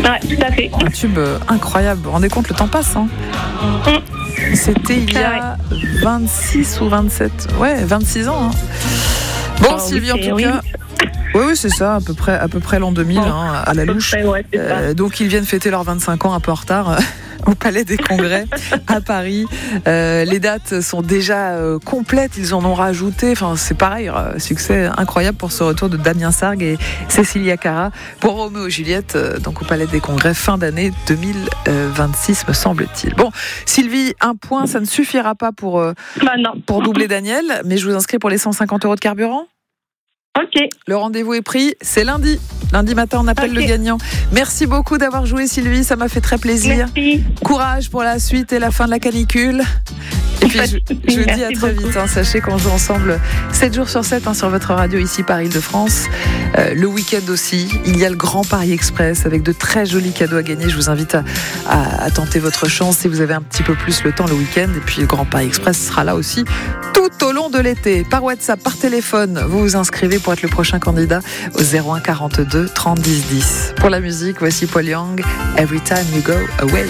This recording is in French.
Ouais, tout à fait. Un tube incroyable. Vous vous rendez compte, le temps passe, hein. C'était il y a 26 ou 27, 26 ans. Hein. Bon, Sylvie, en tout cas. Oui, c'est ça, à peu près l'an 2000, à la louche. Donc, ils viennent fêter leurs 25 ans un peu en retard au Palais des Congrès à Paris. Les dates sont déjà complètes, ils en ont rajouté. Enfin, c'est pareil, succès incroyable pour ce retour de Damien Sargue et Cécilia Cara pour Roméo et Juliette, donc au Palais des Congrès, fin d'année 2026, me semble-t-il. Bon, Sylvie, un point, ça ne suffira pas pour doubler Daniel, mais je vous inscris pour les 150 € de carburant. Ok. Le rendez-vous est pris, c'est lundi. Lundi matin, on appelle le gagnant. Merci beaucoup d'avoir joué, Sylvie, ça m'a fait très plaisir. Merci. Courage pour la suite et la fin de la canicule. Et puis, je vous dis à très vite. Sachez qu'on joue ensemble 7 jours sur 7 sur votre radio ici par Île-de-France. Le week-end aussi, il y a le Grand Paris Express avec de très jolis cadeaux à gagner. Je vous invite à tenter votre chance si vous avez un petit peu plus le temps le week-end. Et puis, le Grand Paris Express sera là aussi tout au long de l'été. Par WhatsApp, par téléphone, vous vous inscrivez pour être le prochain candidat au 01 42 30 10 10. Pour la musique, voici Paul Young, Every Time You Go Away.